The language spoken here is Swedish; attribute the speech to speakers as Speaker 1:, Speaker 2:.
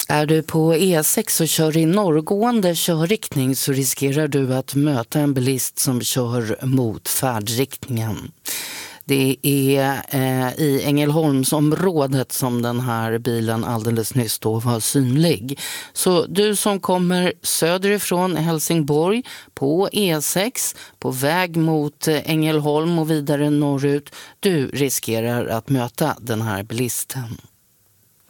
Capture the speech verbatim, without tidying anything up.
Speaker 1: Är du på E sex och kör i norrgående körriktning så riskerar du att möta en bilist som kör mot färdriktningen. Det är eh, i Ängelholmsområdet som den här bilen alldeles nyss då var synlig. Så du som kommer söderifrån Helsingborg på E sex på väg mot Ängelholm och vidare norrut, du riskerar att möta den här bilisten.